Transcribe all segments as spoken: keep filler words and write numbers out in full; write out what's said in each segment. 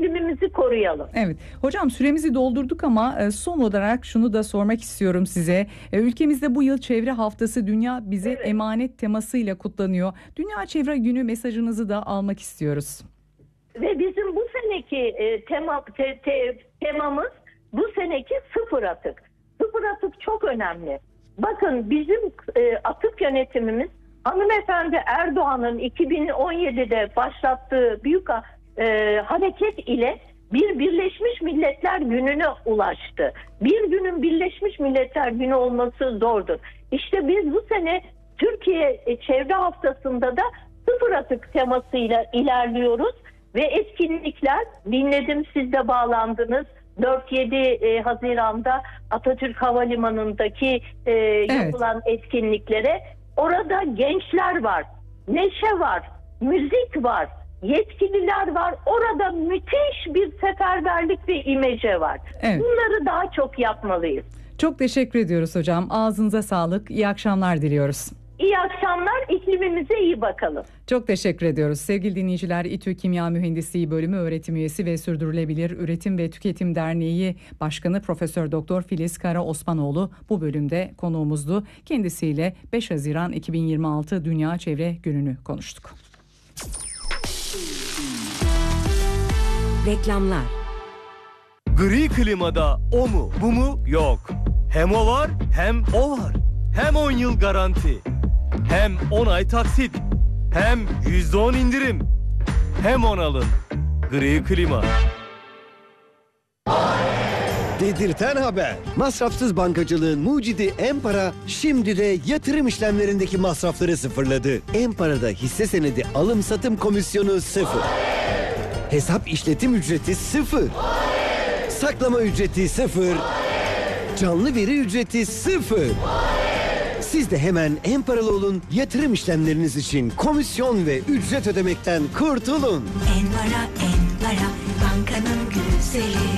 iklimimizi koruyalım. Evet. Hocam süremizi doldurduk ama son olarak şunu da sormak istiyorum size. Ülkemizde bu yıl Çevre Haftası Dünya Bize evet. Emanet temasıyla kutlanıyor. Dünya Çevre Günü mesajınızı da almak istiyoruz. Ve bizim bu seneki e, tema, te, te, temamız bu seneki sıfır atık. Sıfır atık çok önemli. Bakın bizim e, atık yönetimimiz hanımefendi Erdoğan'ın iki bin on yedide başlattığı büyük e, hareket ile bir Birleşmiş Milletler Günü'ne ulaştı. Bir günün Birleşmiş Milletler Günü olması zordur. İşte biz bu sene Türkiye Çevre Haftası'nda da sıfır atık temasıyla ilerliyoruz. Ve etkinlikler, dinledim, siz de bağlandınız. dört yedi Haziran'da Atatürk Havalimanı'ndaki e, yapılan evet. etkinliklere. Orada gençler var, neşe var, müzik var, yetkililer var. Orada müthiş bir seferberlik ve imece var. Evet. Bunları daha çok yapmalıyız. Çok teşekkür ediyoruz hocam. Ağzınıza sağlık. İyi akşamlar diliyoruz. İyi akşamlar. İklimimize iyi bakalım. Çok teşekkür ediyoruz. Sevgili dinleyiciler, İTÜ Kimya Mühendisliği Bölümü öğretim üyesi ve Sürdürülebilir Üretim ve Tüketim Derneği Başkanı Profesör Doktor Filiz Kara Osmanoğlu bu bölümde konuğumuzdu. Kendisiyle beş Haziran iki bin yirmi altı Dünya Çevre Günü'nü konuştuk. Reklamlar. Gri klimada o mu bu mu yok. Hem o var hem o var. Hem on yıl garanti. Hem on ay taksit. Hem yüzde on indirim. Hem on alın. Gri klima. Dedirten haber. Masrafsız bankacılığın mucidi Empara şimdi de yatırım işlemlerindeki masrafları sıfırladı. Empara'da hisse senedi alım satım komisyonu sıfır. Hesap işletim ücreti sıfır. Saklama ücreti sıfır. Canlı veri ücreti sıfır. Siz de hemen Emparalı olun, yatırım işlemleriniz için komisyon ve ücret ödemekten kurtulun. Empara, Empara, bankanın güzeli.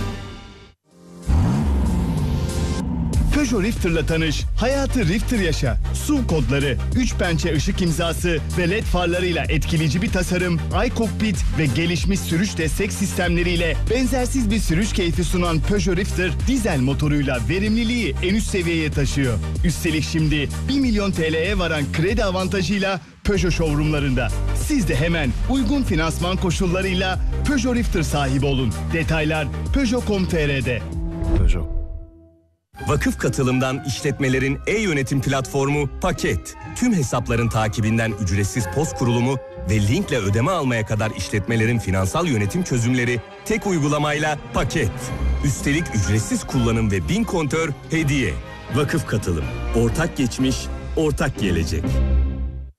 Peugeot Rifter'la tanış, hayatı Rifter yaşa. S U V kodları, üç pençe ışık imzası ve led farlarıyla etkileyici bir tasarım, iCockpit ve gelişmiş sürüş destek sistemleriyle benzersiz bir sürüş keyfi sunan Peugeot Rifter, dizel motoruyla verimliliği en üst seviyeye taşıyor. Üstelik şimdi bir milyon T L'ye varan kredi avantajıyla Peugeot showroomlarında. Siz de hemen uygun finansman koşullarıyla Peugeot Rifter sahibi olun. Detaylar peugeot nokta com nokta t r'de. Peugeot. Vakıf Katılım'dan işletmelerin e-yönetim platformu Paket. Tüm hesapların takibinden ücretsiz post kurulumu ve linkle ödeme almaya kadar işletmelerin finansal yönetim çözümleri tek uygulamayla Paket. Üstelik ücretsiz kullanım ve bin kontör hediye. Vakıf Katılım. Ortak geçmiş, ortak gelecek.